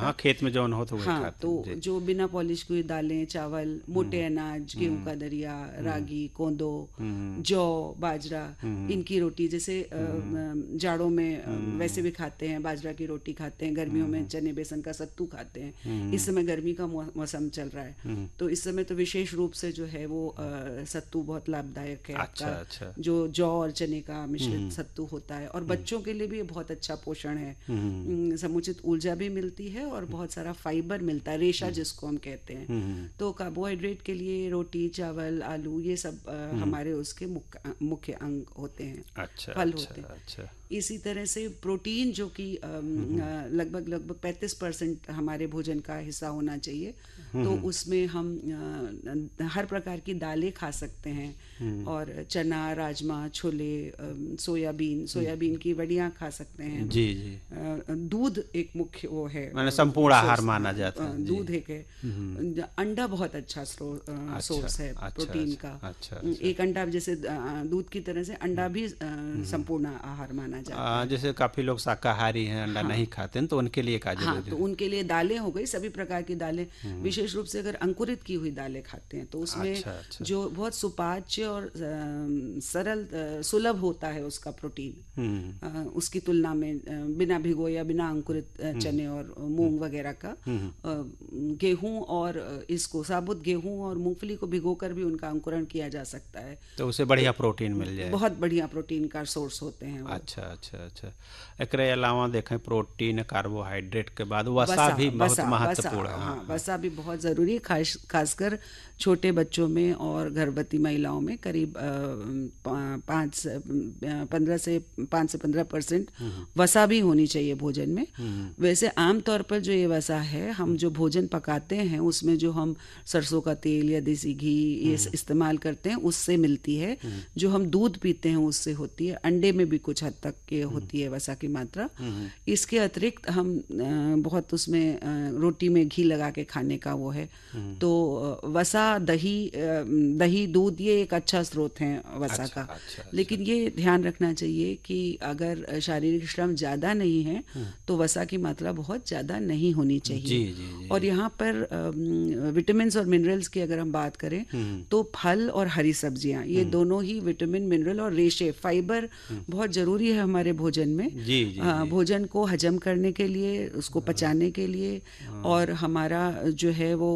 हाँ, खेत में जौन हो तो वही हाँ, खाते तो हैं जी। जो बिना पॉलिश हुई दालें, चावल, मोटे अनाज, गेहूं का दरिया, रागी, कोंदो, जौ, बाजरा, इनकी रोटी, जैसे जाड़ों में वैसे भी खाते हैं, बाजरा की रोटी खाते हैं, गर्मियों में चने बेसन का सत्तू खाते हैं। इस समय गर्मी का मौसम चल रहा है, तो इस समय तो विशेष रूप से जो है वो सत्तू बहुत लाभदायक है अच्छा आपका, अच्छा। जो जौ और चने का मिश्रित सत्तू होता है, और बच्चों के लिए भी ये बहुत अच्छा पोषण है। समुचित ऊर्जा भी मिलती है और बहुत सारा फाइबर मिलता है, रेशा जिसको हम कहते हैं। तो कार्बोहाइड्रेट के लिए रोटी, चावल, आलू, ये सब हमारे उसके मुख्य अंग होते हैं, अच्छा फल अच्छा होते हैं। अच्छा। इसी तरह से प्रोटीन, जो कि लगभग 35% हमारे भोजन का हिस्सा होना चाहिए, तो उसमें हम हर प्रकार की दालें खा सकते हैं, और चना, राजमा, छोले, सोयाबीन की वड़ियाँ खा सकते हैं। जी जी। दूध एक मुख्य वो है, मैंने संपूर्ण आहार सोर्स। माना जाता है जी। दूध एक है। अंडा बहुत अच्छा अच्छा सोर्स है अच्छा प्रोटीन अच्छा का। अच्छा अच्छा। एक अंडा, जैसे दूध की तरह से अंडा भी संपूर्ण आहार माना जाता है। जैसे काफी लोग शाकाहारी हैं, अंडा हाँ नहीं खाते हैं, तो उनके लिए क्या हाँ, जरूरी तो है? उनके लिए दालें हो गई, सभी प्रकार की दालें, विशेष रूप से अगर अंकुरित की हुई दालें खाते हैं तो उसमें अच्छा अच्छा। जो बहुत सुपाच्य और सरल, सुलभ होता है उसका प्रोटीन, उसकी तुलना में बिना भिगो या बिना अंकुरित चने और मूंग वगैरह का, गेहूं और इसको साबुत गेहूं और मूंगफली को भिगोकर भी उनका अंकुरण किया जा सकता है। तो उसे बढ़िया प्रोटीन मिल जाए। बहुत बढ़िया प्रोटीन का सोर्स होते हैं वो। अच्छा अच्छा अच्छा। एकरे अलावा देखें, प्रोटीन कार्बोहाइड्रेट के बाद वसा वसा भी बहुत वसा वसा महत्वपूर्ण है। हाँ हाँ, हाँ। वसा भी बहुत ज़रूरी है, खासकर छोटे बच्चों में और गर्भवती महिलाओं में। करीब 5 से 15% वसा भी होनी चाहिए भोजन में। वैसे आमतौर पर जो ये वसा है, हम जो भोजन पकाते हैं उसमें जो हम सरसों का तेल या देसी घी ये इस्तेमाल करते हैं, उससे मिलती है। जो हम दूध पीते हैं उससे होती है, अंडे में भी कुछ हद तक ये होती है वसा की मात्रा। इसके अतिरिक्त हम बहुत उसमें रोटी में घी लगा के खाने का वो है, तो वसा, दही, दूध, ये एक अच्छा स्रोत है वसा अच्छा का। अच्छा लेकिन ये ध्यान रखना चाहिए कि अगर शारीरिक श्रम ज़्यादा नहीं है तो वसा की मात्रा बहुत ज़्यादा नहीं होनी जी चाहिए। जी जी। और यहाँ पर विटामिन्स और मिनरल्स की अगर हम बात करें तो फल और हरी सब्जियाँ, ये दोनों ही विटामिन, मिनरल और रेशे, फाइबर बहुत ज़रूरी है हमारे भोजन में। जी जी जी। भोजन को हजम करने के लिए, उसको पचाने के लिए, और हमारा जो है वो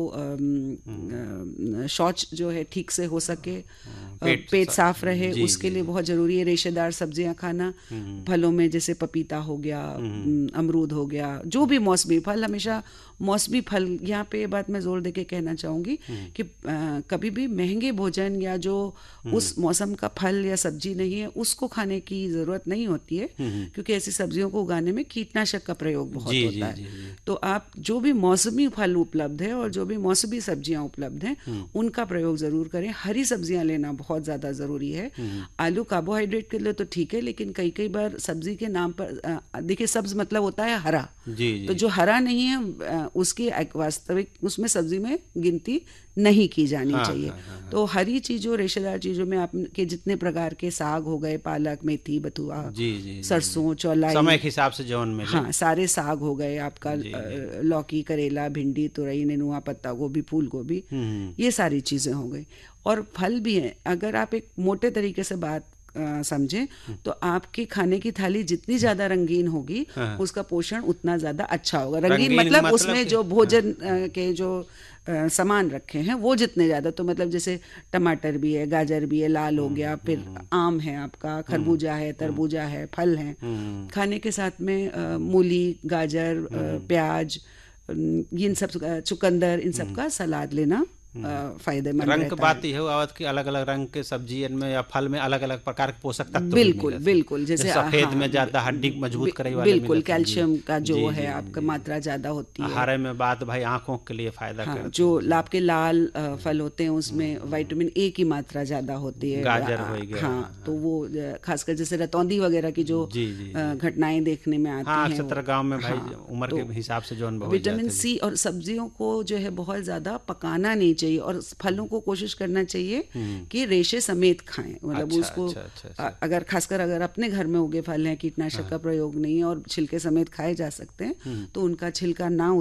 शौच जो है ठीक से हो सके, पेट साफ रहे, जी उसके जी लिए जी। बहुत ज़रूरी है रेशेदार सब्जियां खाना। फलों में जैसे पपीता हो गया, अमरूद हो गया, जो भी मौसमी फल, हमेशा मौसमी फल। यहाँ पे ये बात मैं जोर देके कहना चाहूँगी कि कभी भी महंगे भोजन या जो उस मौसम का फल या सब्जी नहीं है उसको खाने की ज़रूरत नहीं होती है, क्योंकि ऐसी सब्जियों को उगाने में कीटनाशक का प्रयोग बहुत जी होता जी है। जी जी। तो आप जो भी मौसमी फल उपलब्ध है और जो भी मौसमी सब्जियां उपलब्ध हैं उनका प्रयोग ज़रूर करें। हरी सब्जियां लेना बहुत ज़्यादा ज़रूरी है। आलू कार्बोहाइड्रेट के लिए तो ठीक है, लेकिन कई बार सब्जी के नाम पर देखिए, सब्ज मतलब होता है हरा, जी तो जी। जो हरा नहीं है उसकी वास्तविक उसमें सब्जी में गिनती नहीं की जानी हाँ चाहिए। हाँ हाँ। तो हरी चीज़ों, रेशेदार चीज़ों में आपके जितने प्रकार के साग हो गए, पालक, मेथी, बथुआ, जी जी जी जी। सरसों, चौलाई, समय के हिसाब से जौन मिले। हाँ, सारे साग हो गए आपका, जी जी। लौकी, करेला, भिंडी, तुरई, नेनुआ, पत्ता गोभी, फूल गोभी, ये सारी चीज़ें हो गई। और फल भी हैं। अगर आप एक मोटे तरीके से बात समझें तो आपके खाने की थाली जितनी ज़्यादा रंगीन होगी हाँ। उसका पोषण उतना ज़्यादा अच्छा होगा। रंगीन रंगीन मतलब मतलब उसमें कि जो भोजन के जो सामान रखे हैं वो जितने ज़्यादा, तो मतलब जैसे टमाटर भी है, गाजर भी है, लाल हो गया, फिर आम है आपका, खरबूजा है, तरबूजा है, फल हैं। खाने के साथ में मूली, गाजर, प्याज, इन सब, चुकंदर, इन सब का सलाद लेना फायदेमंद रंग के रहता बात है। यह हो आवत कि अलग अलग रंग के सब्जियन में या फल में अलग अलग प्रकार के पोषक तत्व भी बिल्कुल मिलत है। बिल्कुल, जैसे सफेद हाँ, में ज्यादा हड्डी मजबूत करे वाले बिल्कुल मिलत हैं। जी कैल्शियम का जो जी है जी आपका जी। मात्रा ज़्यादा होती है। हरे में बात भाई आंखों के लिए फायदा हाँ, करते जो हैं जी। आपके लाल फल होते हैं उसमें विटामिन ए की मात्रा ज़्यादा होती है। गाजर हो गया। हाँ, तो वो खासकर जैसे रतौंधी वगैरह की जो जी जी जी। घटनाएं देखने में आती हाँ, हैं अक्सर वो, गांव में भाई हाँ, उम्र तो के हिसाब से जौन बहुत विटामिन जाते हैं। सी, और सब्जियों को जो है बहुत ज़्यादा पकाना नहीं चाहिए, और फलों को कोशिश करना चाहिए कि रेशे समेत खाएं। मतलब अच्छा उसको अच्छा अच्छा अच्छा। अगर खासकर अगर अपने घर में उगे फल हैं, कीटनाशक का प्रयोग नहीं है और छिलके समेत खाए जा सकते हैं, तो उनका छिलका ना